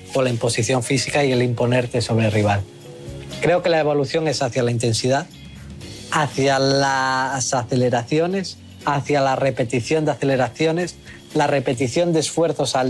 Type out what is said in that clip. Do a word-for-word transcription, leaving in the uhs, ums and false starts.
o la imposición física y el imponerte sobre el rival. Creo que la evolución es hacia la intensidad, hacia las aceleraciones, hacia la repetición de aceleraciones, la repetición de esfuerzos al